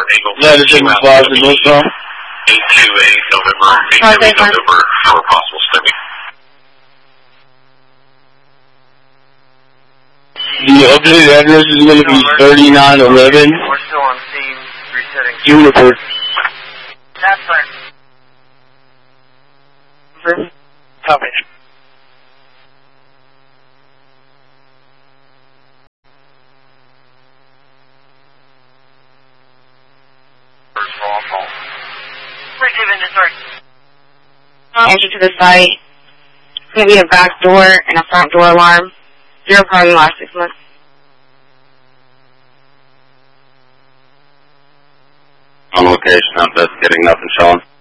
Yeah, the 75 to northbound. 828 November for possible stemming. The updated address is going to be 3911 We're still on scene, resetting. Juniper. That's fine. Copy. Entry to the site. It's going to be a back door and a front door alarm. 0 car in the last 6 months. On location, I'm investigating, nothing showing.